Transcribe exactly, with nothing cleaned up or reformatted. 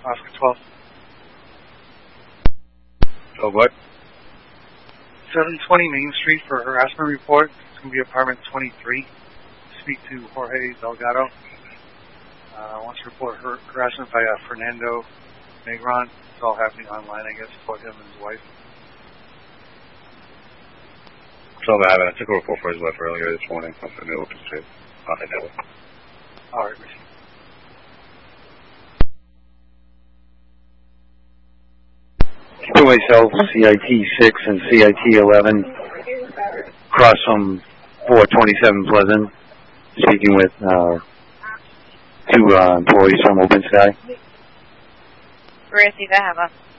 Oscar twelve. Oh, what? seven twenty Main Street for harassment report. It's going to be apartment twenty-three. Speak to Jorge Delgado. Uh, wants to report her harassment by uh, Fernando Negron. It's all happening online, I guess, for him and his wife. So I I took a report for his wife earlier this morning. Something new open street. Okay, that way. All right, Richie. Freeway South, C I T six and C I T eleven, across from four twenty-seven Pleasant, speaking with uh, two uh, employees from Open Sky. Received, I have a